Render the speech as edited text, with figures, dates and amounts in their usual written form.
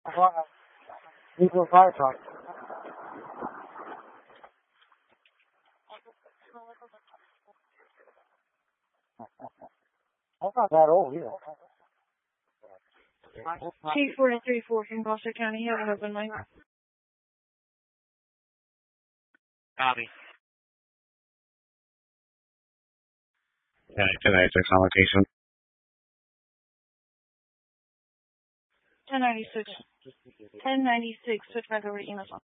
Equal fire truck. That's not that old either. T-43 from Gloucester County, have an open mic. Copy. 1096 on location. 1096. 1096, switch back over to email.